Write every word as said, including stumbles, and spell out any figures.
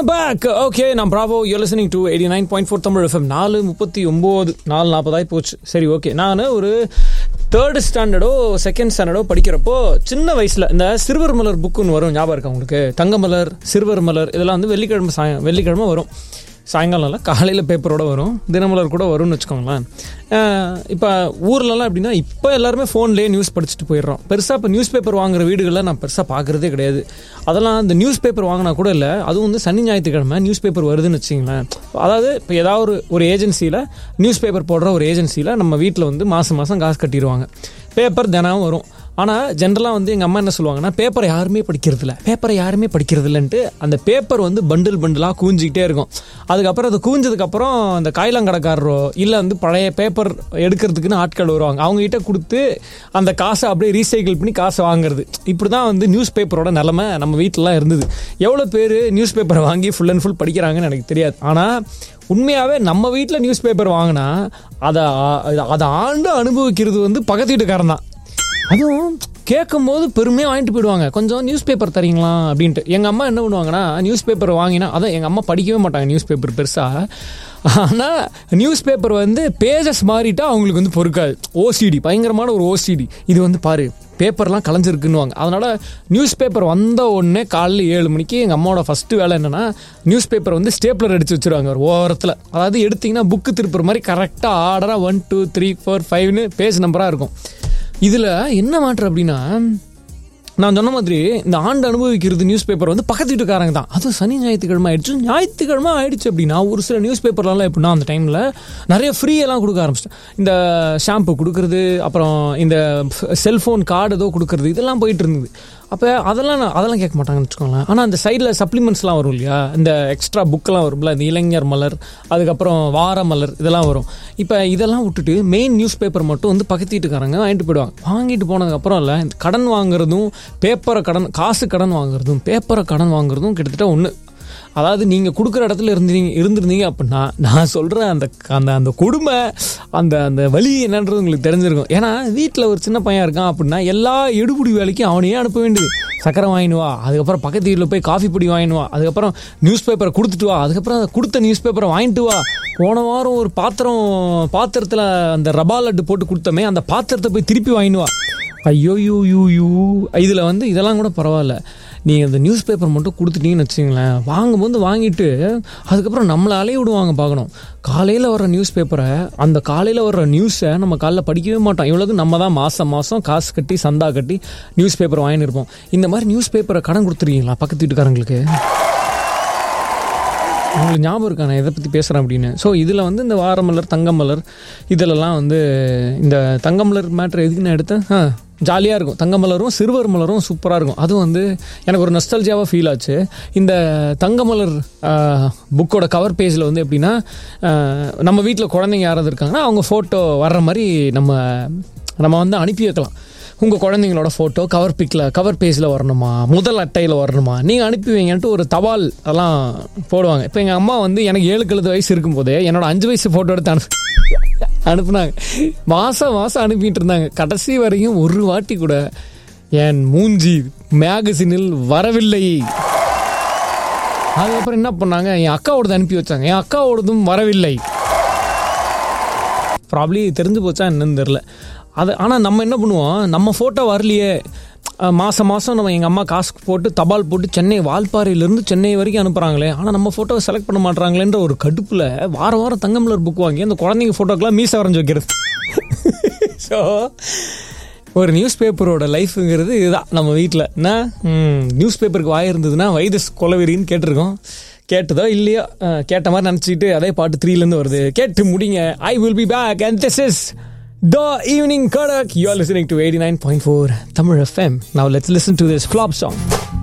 Welcome back. Okay, நான் Bravo. Your listening to eighty nine point four Tamil FM. நாலு முப்பத்தி ஒம்பது நாலு நாற்பதாய் போச்சு. சரி, ஓகே. நான் ஒரு தேர்டு ஸ்டாண்டர்டோ செகண்ட் ஸ்டாண்டர்டோ படிக்கிறப்போ சின்ன வயசில் இந்த சிறுவர் மலர் புக்குன்னு வரும், ஞாபகம் இருக்கா உங்களுக்கு? தங்கமலர், சிறுவர் மலர், இதெல்லாம் வந்து வெள்ளிக்கிழமை சாய வெள்ளிக்கிழமை வரும். சாயங்காலம் இல்லை, காலையில் பேப்பரோட வரும். தினமலர் கூட வரும்னு வச்சுக்கோங்களேன். இப்போ ஊர்லலாம் எப்படின்னா, இப்போ எல்லாருமே ஃபோன்லேயே நியூஸ் படிச்சுட்டு போயிடுறோம். பெருசாக இப்போ நியூஸ் பேப்பர் வாங்குற வீடுகளில் நான் பெருசாக பார்க்குறதே கிடையாது. அதெல்லாம் இந்த நியூஸ் பேப்பர் வாங்கினா கூட இல்லை, அதுவும் வந்து சனி ஞாயிற்றுக்கிழமை நியூஸ் பேப்பர் வருதுன்னு வச்சிங்களேன். அதாவது இப்போ ஏதாவது ஒரு ஒரு ஏஜென்சியில் நியூஸ் பேப்பர் போடுற ஒரு ஏஜென்சியில் நம்ம வீட்டில் வந்து மாதம் மாதம் காசு கட்டிடுவாங்க. பேப்பர் தினம் வரும். ஆனால் ஜென்ரலாக வந்து எங்கள் அம்மா என்ன சொல்லுவாங்கன்னா, பேப்பரை யாருமே படிக்கிறதில்ல பேப்பரை யாருமே படிக்கிறதில்லன்ட்டு அந்த பேப்பர் வந்து பண்டில் பண்டிலாக கூஞ்சிக்கிட்டே இருக்கும். அதுக்கப்புறம் அது கூஞ்சதுக்கப்புறம் அந்த காய்லாங்கடைக்காரரோ இல்லை வந்து பழைய பேப்பர் எடுக்கிறதுக்குன்னு ஆட்கள் வருவாங்க. அவங்ககிட்ட கொடுத்து அந்த காசை அப்படியே ரீசைக்கிள் பண்ணி காசை வாங்குறது. இப்படி தான் வந்து நியூஸ் பேப்பரோட நிலமை நம்ம வீட்டிலலாம் இருந்தது. எவ்வளோ பேர் நியூஸ் பேப்பரை வாங்கி ஃபுல் அண்ட் ஃபுல் படிக்கிறாங்கன்னு எனக்கு தெரியாது. ஆனால் உண்மையாகவே நம்ம வீட்டில் நியூஸ் பேப்பர் வாங்கினா அதை அதை ஆண்டு அனுபவிக்கிறது வந்து பக்கத்து வீட்டுக்காரன் தான். அதுவும் கேட்கும் போது பெருமையாக வாங்கிட்டு போயிடுவாங்க. கொஞ்சம் நியூஸ் பேப்பர் தரீங்களா அப்படின்ட்டு. எங்கள் அம்மா என்ன பண்ணுவாங்கன்னா, நியூஸ் பேப்பர் வாங்கினா, அதான் எங்கள் அம்மா படிக்கவே மாட்டாங்க நியூஸ் பேப்பர் பெருசாக. ஆனால் நியூஸ் பேப்பர் வந்து பேஜஸ் மாறிட்டா அவங்களுக்கு வந்து பொறுக்காது. ஓசிடி, பயங்கரமான ஒரு ஓசிடி. இது வந்து பாரு, பேப்பர்லாம் கலைஞ்சிருக்குன்னுவாங்க. அதனால் நியூஸ் பேப்பர் வந்த உடனே காலையில் ஏழு மணிக்கு எங்கள் அம்மாவோட ஃபஸ்ட்டு வேலை என்னென்னா, நியூஸ் பேப்பர் வந்து ஸ்டேப்லர் அடித்து வச்சுருவாங்க ஒரு ஓரத்தில். அதாவது எடுத்திங்கன்னா புக்கு திருப்புற மாதிரி கரெக்டாக ஆர்டராக ஒன் டூ த்ரீ ஃபோர் ஃபைவ்னு பேஜ் நம்பராக இருக்கும். இதில் என்ன மாற்று அப்படின்னா, நான் சொன்ன மாதிரி இந்த ஆண்டு அனுபவிக்கிறது நியூஸ் பேப்பர் வந்து பக்கத்து வீட்டுக்காரங்க தான். அதுவும் சனி ஞாயிற்றுக்கிழமை ஆயிடுச்சு. ஞாயிற்றுக்கிழமை ஆயிடுச்சு அப்படின்னா ஒரு சில நியூஸ் பேப்பர்லாம் எப்படின்னா அந்த டைமில் நிறைய ஃப்ரீயெல்லாம் கொடுக்க ஆரம்பிச்சிட்டேன். இந்த ஷாம்பு கொடுக்குறது, அப்புறம் இந்த செல்ஃபோன் கார்டு ஏதோ கொடுக்குறது, இதெல்லாம் போயிட்டு இருந்தது. அப்போ அதெல்லாம் நான் அதெல்லாம் கேட்க மாட்டாங்கன்னு வச்சுக்கோங்களேன். ஆனால் அந்த சைடில் சப்ளிமெண்ட்ஸ்லாம் வரும் இல்லையா, இந்த எக்ஸ்ட்ரா புக்கெல்லாம் வரும்ல, இந்த இளைஞர் மலர், அதுக்கப்புறம் வார மலர், இதெல்லாம் வரும். இப்போ இதெல்லாம் விட்டுட்டு மெயின் நியூஸ் பேப்பர் மட்டும் வந்து பக்கத்து வீட்டுக்காரங்க வாங்கிட்டு போயிடுவாங்க. வாங்கிட்டு போனதுக்கப்புறம் இல்லை, இந்த கடன் வாங்குறதும் பேப்பரை கடன் காசு கடன் வாங்குறதும் பேப்பரை கடன் வாங்குறதும் கிட்டத்தட்ட ஒன்று. அதாவது நீங்கள் கொடுக்குற இடத்துல இருந்தீங்க இருந்திருந்தீங்க அப்படின்னா நான் சொல்கிறேன், அந்த அந்த அந்த கொடுமை, அந்த அந்த வலி என்னன்றது உங்களுக்கு தெரிஞ்சிருக்கும். ஏன்னா வீட்டில் ஒரு சின்ன பையன் இருக்கான் அப்படின்னா எல்லா எடுபுடி வேலைக்கும் அவனையே அனுப்ப வேண்டியது. சக்கரை வாங்கினுவா, அதுக்கப்புறம் பக்கத்து வீட்டில் போய் காஃபி பொடி வாங்கினுவா, அதுக்கப்புறம் நியூஸ் பேப்பரை கொடுத்துட்டு வா, அதுக்கப்புறம் அதை கொடுத்த நியூஸ் பேப்பரை வாங்கிட்டு வா. போன வாரம் ஒரு பாத்திரம் பாத்திரத்தில் அந்த ரபா லட்டு போட்டு கொடுத்தமே, அந்த பாத்திரத்தை போய் திருப்பி வாங்கினுவா. ஐயோ யூ யூ யூ இதில் வந்து இதெல்லாம் கூட பரவாயில்ல, நீங்கள் அந்த நியூஸ் பேப்பர் மட்டும் கொடுத்துட்டீங்கன்னு வச்சுங்களேன், வாங்கும்போது வாங்கிட்டு அதுக்கப்புறம் நம்மளை அலைய விடுவாங்க பார்க்கணும். காலையில் வர்ற நியூஸ் பேப்பரை, அந்த காலையில் வர்ற நியூஸை நம்ம காலைல படிக்கவே மாட்டோம். இவ்வளோக்கு நம்ம தான் மாதம் மாதம் காசு கட்டி சந்தா கட்டி நியூஸ் பேப்பர் வாங்கின்னு இருப்போம். இந்த மாதிரி நியூஸ் பேப்பரை கடன் கொடுத்துருக்கீங்களா பக்கத்து வீட்டுக்காரங்களுக்கு? உங்களுக்கு ஞாபகம் இருக்கா நான் எதை பற்றி பேசுகிறேன் அப்படின்னு? ஸோ இதில் வந்து இந்த வாரமலர், தங்கமலர், இதிலெல்லாம் வந்து இந்த தங்கமலர் மேட்ரு எதுக்கு நான் எடுத்தேன், ஆ ஜாலியாக இருக்கும். தங்கமலரும் சிறுவர் மலரும் சூப்பராக இருக்கும். அதுவும் வந்து எனக்கு ஒரு நஸ்டால்ஜியாவாக ஃபீல் ஆச்சு. இந்த தங்கமலர் புக்கோட கவர் பேஜில் வந்து எப்படின்னா, நம்ம வீட்டில் குழந்தைங்க யாராவது இருக்காங்கன்னா அவங்க ஃபோட்டோ வர்ற மாதிரி நம்ம நம்ம வந்து அனுப்பி வைக்கலாம். உங்கள் குழந்தைங்களோட ஃபோட்டோ கவர் பிக்கில் கவர் பேஜில் வரணுமா, முதல் அட்டையில் வரணுமா, நீங்கள் அனுப்பி வைங்கன்ட்டு ஒரு தபால் அதெல்லாம் போடுவாங்க. இப்போ எங்கள் அம்மா வந்து எனக்கு ஏழு கழுது வயசு இருக்கும்போதே என்னோட அஞ்சு வயசு ஃபோட்டோ எடுத்து அனு அனுப்புனாங்க. மாதம் மாதம் அனுப்பிட்டு இருந்தாங்க. கடைசி வரையும் ஒரு வாட்டி கூட என் மூஞ்சி மேகசினில் வரவில்லை. அதுக்கப்புறம் என்ன பண்ணாங்க, என் அக்காவோடது அனுப்பி வச்சாங்க, என் அக்காவோடதும் வரவில்லை. ப்ராப்ளி தெரிஞ்சு போச்சா என்னன்னு தெரில அது. ஆனால் நம்ம என்ன பண்ணுவோம், நம்ம ஃபோட்டோ வரலையே, மாதம் மாதம் நம்ம எங்கள் அம்மா காசு போட்டு தபால் போட்டு சென்னை வால்பாறையிலேருந்து சென்னை வரைக்கும் அனுப்புகிறாங்களே, ஆனால் நம்ம ஃபோட்டோவை செலக்ட் பண்ண மாட்டாங்களேன்ற ஒரு கடுப்பில் வாரம் வாரம் தங்கமலர் புக் வாங்கி அந்த குழந்தைங்க ஃபோட்டோக்கெலாம் மீசை வரைஞ்சி வைக்கிறது. ஸோ ஒரு நியூஸ் பேப்பரோட லைஃபுங்கிறது இதுதான் நம்ம வீட்டில். என்ன நியூஸ் பேப்பருக்கு வாய் இருந்ததுன்னா வைதஸ் கொலவெறின்னு கேட்டிருக்கோம். கேட்டதோ இல்லையோ, கேட்ட மாதிரி நினச்சிக்கிட்டு அதே பாட்டு த்ரீலேருந்து வருது, கேட்டு முடிங்க. I will be back and this is The Evening Kodak. You are listening to eighty-nine point four Tamil F M. Now let's listen to this flop song.